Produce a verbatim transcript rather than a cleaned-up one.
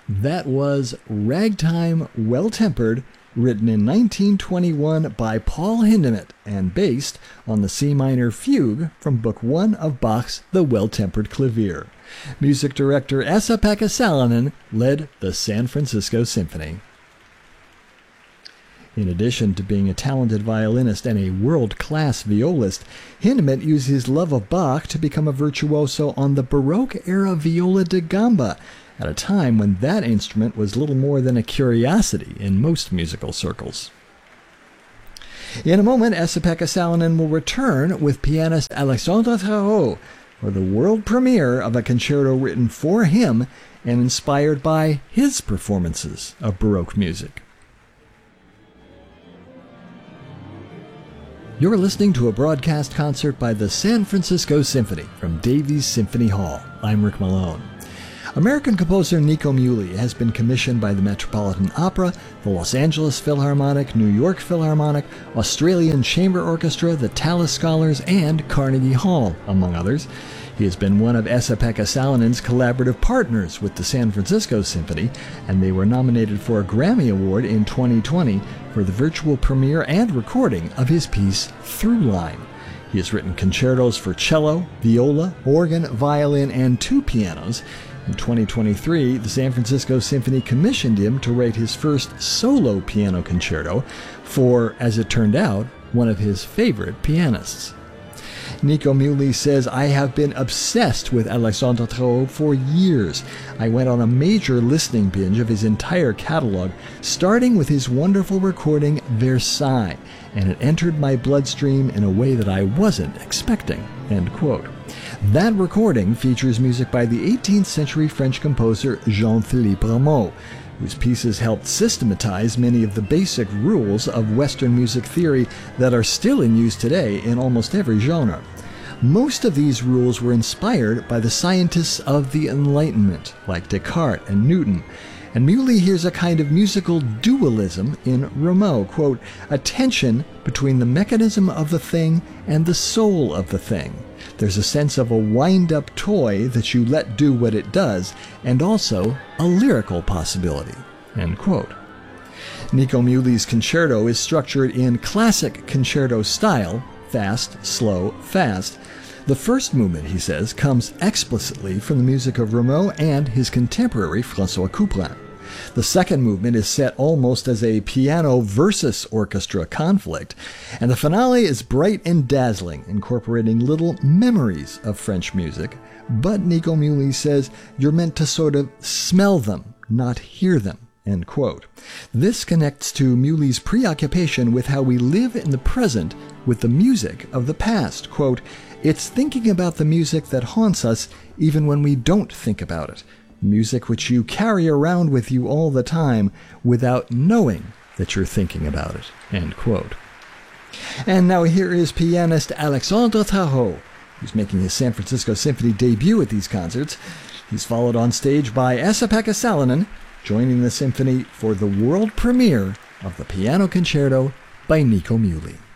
That was Ragtime Well-Tempered, written in nineteen twenty-one by Paul Hindemith and based on the C minor fugue from Book One of Bach's The Well-Tempered Clavier. Music director Esa-Pekka Salonen led the San Francisco Symphony. In addition to being a talented violinist and a world-class violist, Hindemith used his love of Bach to become a virtuoso on the Baroque-era viola da gamba, at a time when that instrument was little more than a curiosity in most musical circles. In a moment, Esa-Pekka Salonen will return with pianist Alexandre Tarot for the world premiere of a concerto written for him and inspired by his performances of Baroque music. You're listening to a broadcast concert by the San Francisco Symphony from Davies Symphony Hall. I'm Rick Malone. American composer Nico Muhly has been commissioned by the Metropolitan Opera, the Los Angeles Philharmonic, New York Philharmonic, Australian Chamber Orchestra, the Tallis Scholars, and Carnegie Hall, among others. He has been one of Esa-Pekka Salonen's collaborative partners with the San Francisco Symphony, and they were nominated for a Grammy Award in twenty twenty for the virtual premiere and recording of his piece Throughline. He has written concertos for cello, viola, organ, violin, and two pianos. In twenty twenty-three, the San Francisco Symphony commissioned him to write his first solo piano concerto for, as it turned out, one of his favorite pianists. Nico Muhly says, "I have been obsessed with Alexandre Tarot for years. I went on a major listening binge of his entire catalog, starting with his wonderful recording Versailles, and it entered my bloodstream in a way that I wasn't expecting." End quote. That recording features music by the eighteenth century French composer Jean-Philippe Rameau, whose pieces helped systematize many of the basic rules of Western music theory that are still in use today in almost every genre. Most of these rules were inspired by the scientists of the Enlightenment, like Descartes and Newton. And Muhly hears a kind of musical dualism in Rameau, quote, "a tension between the mechanism of the thing and the soul of the thing. There's a sense of a wind-up toy that you let do what it does, and also a lyrical possibility." End quote. Nico Muhly's concerto is structured in classic concerto style, fast, slow, fast. The first movement, he says, comes explicitly from the music of Rameau and his contemporary François Couperin. The second movement is set almost as a piano versus orchestra conflict, and the finale is bright and dazzling, incorporating little memories of French music. But Nico Muhly says you're meant to sort of smell them, not hear them. End quote. This connects to Muhly's preoccupation with how we live in the present with the music of the past. Quote, "It's thinking about the music that haunts us even when we don't think about it. Music which you carry around with you all the time without knowing that you're thinking about it." End quote. And now here is pianist Alexandre Tarot, who's making his San Francisco Symphony debut at these concerts. He's followed on stage by Esa-Pekka Salonen, joining the symphony for the world premiere of the piano concerto by Nico Muhly.